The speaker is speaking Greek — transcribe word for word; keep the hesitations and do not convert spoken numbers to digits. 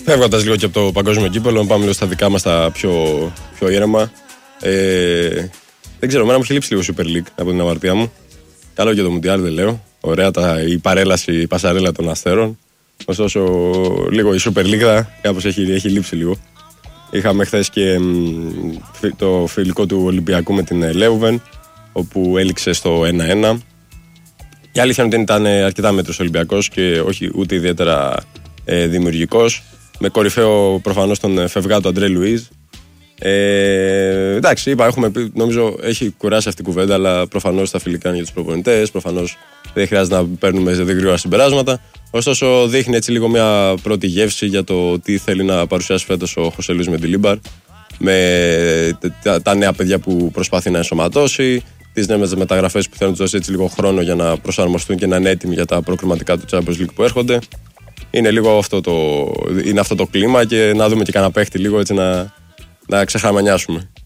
Φεύγοντας λίγο και από το παγκόσμιο κύπελλο, πάμε λίγο στα δικά μας τα πιο, πιο ήρεμα. Ε, δεν ξέρω, εμένα μου έχει λείψει λίγο Super League από την αμαρτία μου. Καλό και το Μουντιάλ, δεν λέω. Ωραία τα, η παρέλαση, η πασαρέλα των αστέρων. Ωστόσο, λίγο η Super League κάπως έχει, έχει λείψει λίγο. Είχαμε χθες και μ, το φιλικό του Ολυμπιακού με την Λέουβεν, όπου έληξε στο ένα ένα. Η αλήθεια είναι ότι ήταν αρκετά μέτρος ο Ολυμπιακός και όχι ούτε ιδιαίτερα ε, δημιουργικός. Με κορυφαίο προφανώς τον φευγάτο Αντρέ Λουίζ. Ε, εντάξει, είπα, έχουμε πει, νομίζω έχει κουράσει αυτή η κουβέντα, αλλά προφανώς τα φιλικά είναι για τους προπονητές. Προφανώς δεν χρειάζεται να παίρνουμε σε γρήγορα συμπεράσματα. Ωστόσο, δείχνει έτσι λίγο μια πρώτη γεύση για το τι θέλει να παρουσιάσει φέτος ο Χωσέ Λουίς Μεντιλίμπαρ. Με τα, τα νέα παιδιά που προσπαθεί να ενσωματώσει, τις νέες μεταγραφές που θέλουν να τους δώσει έτσι λίγο χρόνο για να προσαρμοστούν και να είναι έτοιμοι για τα προκριματικά του Champions League που έρχονται. Είναι λίγο αυτό το, είναι αυτό το κλίμα και να δούμε και κανένα παίχτη λίγο έτσι να, να ξεχαμανιάσουμε.